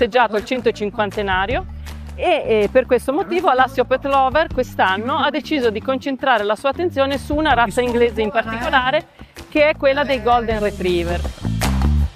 festeggiato il 150enario e per questo motivo Alassio Pet Lover quest'anno ha deciso di concentrare la sua attenzione su una razza inglese in particolare, che è quella dei Golden Retriever.